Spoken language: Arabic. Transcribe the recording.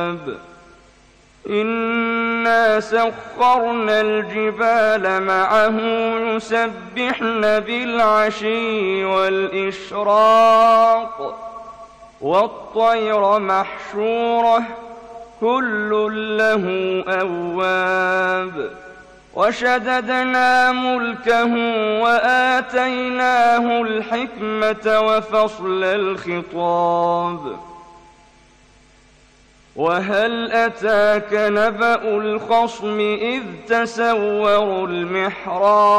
إنا سخرنا الجبال معه يسبحن بالعشي والإشراق والطير محشورة كل له أواب وشددنا ملكه وآتيناه الحكمة وفصل الخطاب وهل أتاك نبأ الخصم إذ تسوروا المحراب